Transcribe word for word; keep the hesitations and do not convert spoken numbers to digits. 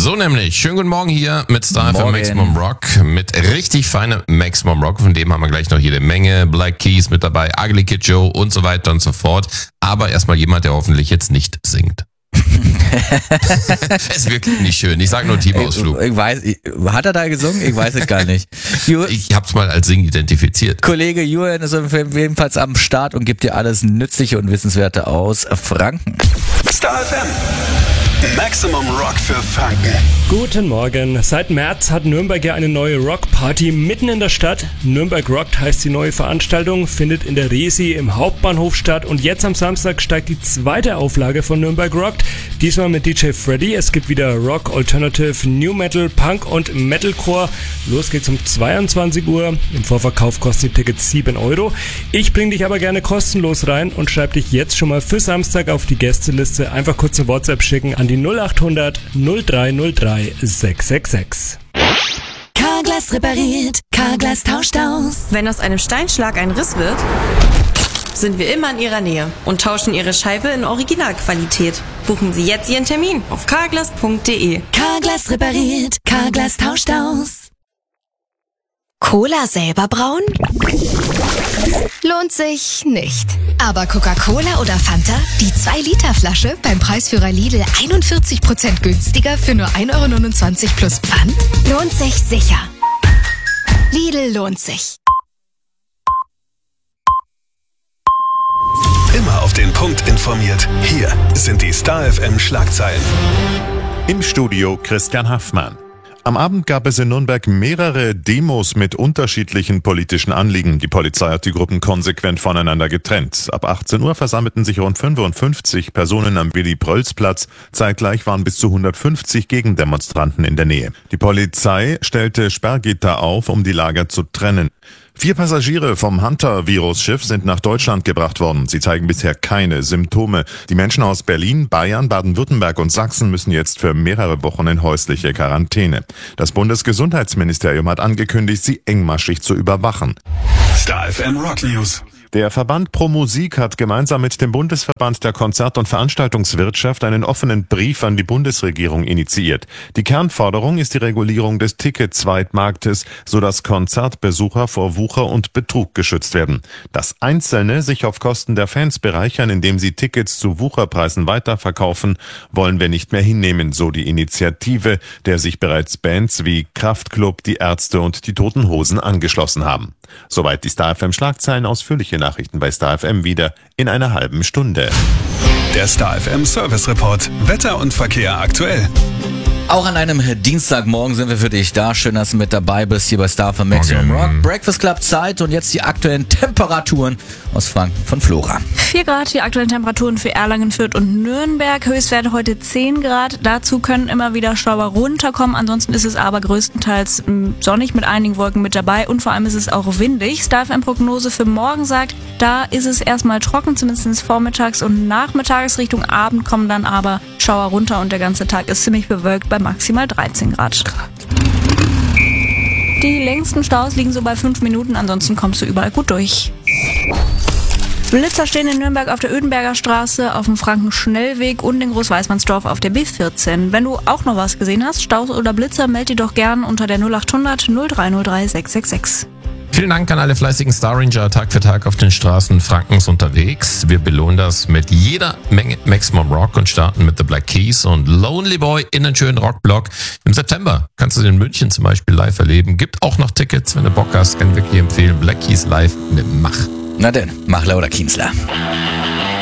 So nämlich. Schönen guten Morgen hier mit Star F M Maximum Rock. Mit richtig feinem Maximum Rock. Von dem haben wir gleich noch jede Menge. Black Keys mit dabei, Ugly Kid Joe und so weiter und so fort. Aber erstmal jemand, der hoffentlich jetzt nicht singt. Ist wirklich nicht schön. Ich sag nur Teamausflug. Ich, ich weiß, ich, hat er da gesungen? Ich weiß es gar nicht. Ju- ich hab's mal als Sing identifiziert. Kollege Julian ist jedenfalls am Start und gibt dir alles Nützliche und Wissenswerte aus Franken. Star F M. Maximum Rock für Franken. Guten Morgen. Seit März hat Nürnberg ja eine neue Rockparty mitten in der Stadt. Nürnberg Rockt heißt die neue Veranstaltung, findet in der Resi im Hauptbahnhof statt. Und jetzt am Samstag steigt die zweite Auflage von Nürnberg Rockt. Diesmal mit D J Freddy. Es gibt wieder Rock, Alternative, New Metal, Punk und Metalcore. Los geht's um zweiundzwanzig Uhr. Im Vorverkauf kosten die Tickets sieben Euro. Ich bring dich aber gerne kostenlos rein und schreib dich jetzt schon mal für Samstag auf die Gästeliste. Einfach kurz eine WhatsApp schicken an die null acht hundert null drei null drei sechs sechs sechs. Carglass repariert, Carglass tauscht aus. Wenn aus einem Steinschlag ein Riss wird, sind wir immer in Ihrer Nähe und tauschen Ihre Scheibe in Originalqualität. Buchen Sie jetzt Ihren Termin auf carglass punkt de. Carglass repariert, Carglass tauscht aus. Cola selber brauen? Lohnt sich nicht. Aber Coca-Cola oder Fanta? Die zwei Liter Flasche beim Preisführer Lidl einundvierzig Prozent günstiger für nur ein Euro neunundzwanzig plus Pfand? Lohnt sich sicher. Lidl lohnt sich. Immer auf den Punkt informiert. Hier sind die Star F M Schlagzeilen. Im Studio Christian Haffmann. Am Abend gab es in Nürnberg mehrere Demos mit unterschiedlichen politischen Anliegen. Die Polizei hat die Gruppen konsequent voneinander getrennt. Ab achtzehn Uhr versammelten sich rund fünfundfünfzig Personen am Willy-Prölz-Platz. Zeitgleich waren bis zu hundertfünfzig Gegendemonstranten in der Nähe. Die Polizei stellte Sperrgitter auf, um die Lager zu trennen. Vier Passagiere vom Hunter-Virus-Schiff sind nach Deutschland gebracht worden. Sie zeigen bisher keine Symptome. Die Menschen aus Berlin, Bayern, Baden-Württemberg und Sachsen müssen jetzt für mehrere Wochen in häusliche Quarantäne. Das Bundesgesundheitsministerium hat angekündigt, sie engmaschig zu überwachen. Star F M Rock News. Der Verband Pro Musik hat gemeinsam mit dem Bundesverband der Konzert- und Veranstaltungswirtschaft einen offenen Brief an die Bundesregierung initiiert. Die Kernforderung ist die Regulierung des Ticket-Zweitmarktes, sodass Konzertbesucher vor Wucher und Betrug geschützt werden. Dass Einzelne sich auf Kosten der Fans bereichern, indem sie Tickets zu Wucherpreisen weiterverkaufen, wollen wir nicht mehr hinnehmen, so die Initiative, der sich bereits Bands wie Kraftklub, die Ärzte und die Toten Hosen angeschlossen haben. Soweit die Star F M Schlagzeilen. Ausführliche Nachrichten bei Star F M wieder in einer halben Stunde. Der Star F M Service Report. Wetter und Verkehr aktuell. Auch an einem Dienstagmorgen sind wir für dich da. Schön, dass du mit dabei bist hier bei Star F M Maximum Rock. Breakfast Club Zeit und jetzt die aktuellen Temperaturen aus Franken von Flora. vier Grad, die aktuellen Temperaturen für Erlangen, Fürth und Nürnberg. Höchstwerte heute zehn Grad. Dazu können immer wieder Schauer runterkommen. Ansonsten ist es aber größtenteils sonnig mit einigen Wolken mit dabei und vor allem ist es auch windig. Star F M Prognose für morgen sagt, da ist es erstmal trocken, zumindest vormittags und nachmittags. Richtung Abend kommen dann aber Schauer runter und der ganze Tag ist ziemlich bewölkt bei maximal dreizehn Grad. Die längsten Staus liegen so bei fünf Minuten, ansonsten kommst du überall gut durch. Blitzer stehen in Nürnberg auf der Ödenberger Straße, auf dem Frankenschnellweg und in Großweißmannsdorf auf der B vierzehn. Wenn du auch noch was gesehen hast, Staus oder Blitzer, meld dich doch gern unter der null acht hundert null drei null drei sechs sechs sechs. Vielen Dank an alle fleißigen Star Ranger Tag für Tag auf den Straßen Frankens unterwegs. Wir belohnen das mit jeder Menge Maximum Rock und starten mit The Black Keys und Lonely Boy in den schönen Rockblock. Im September kannst du den in München zum Beispiel live erleben. Gibt auch noch Tickets, wenn du Bock hast. Kann wirklich empfehlen. Black Keys live mit Mach. Na denn, Machler oder Kienzler.